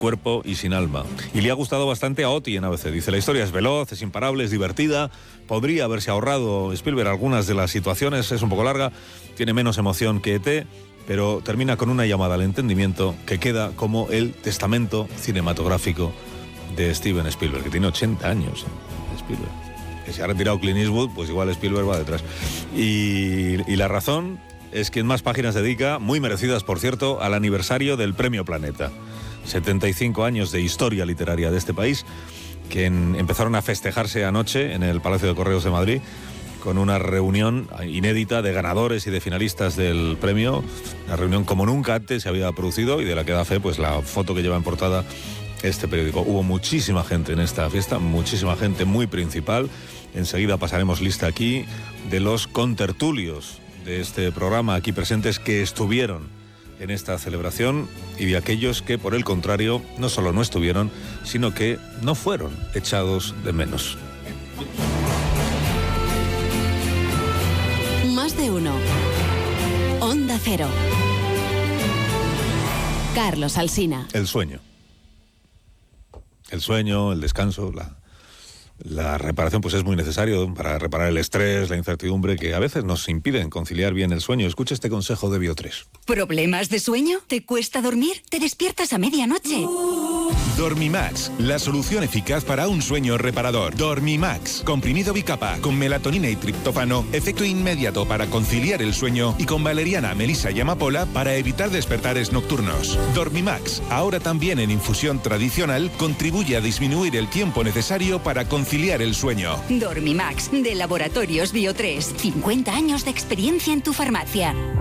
cuerpo y sin alma. Y le ha gustado bastante a Oti en ABC. Dice, la historia es veloz, es imparable, es divertida. Podría haberse ahorrado Spielberg algunas de las situaciones, es un poco larga, tiene menos emoción que E.T., pero termina con una llamada al entendimiento que queda como el testamento cinematográfico de Steven Spielberg, que tiene 80 años. Spielberg. Que se ha retirado Clint Eastwood, pues igual Spielberg va detrás. Y la razón es que en más páginas dedica, muy merecidas por cierto, al aniversario del Premio Planeta. 75 años de historia literaria de este país, que empezaron a festejarse anoche en el Palacio de Correos de Madrid, con una reunión inédita de ganadores y de finalistas del premio, una reunión como nunca antes se había producido y de la que da fe pues la foto que lleva en portada este periódico. Hubo muchísima gente en esta fiesta, muchísima gente muy principal. Enseguida pasaremos lista aquí de los contertulios de este programa aquí presentes que estuvieron en esta celebración y de aquellos que, por el contrario, no solo no estuvieron, sino que no fueron echados de menos. Más de uno. Onda Cero. Carlos Alsina. El sueño. El sueño, el descanso, la reparación pues es muy necesario para reparar el estrés, la incertidumbre que a veces nos impiden conciliar bien el sueño. Escucha este consejo de Bio3. ¿Problemas de sueño? ¿Te cuesta dormir? ¿Te despiertas a medianoche? Dormimax, la solución eficaz para un sueño reparador. Dormimax, comprimido bicapa, con melatonina y triptófano, efecto inmediato para conciliar el sueño y con valeriana, melisa y amapola para evitar despertares nocturnos. Dormimax, ahora también en infusión tradicional, contribuye a disminuir el tiempo necesario para conciliar el sueño. Dormimax, de Laboratorios Bio3. 50 años de experiencia en tu farmacia.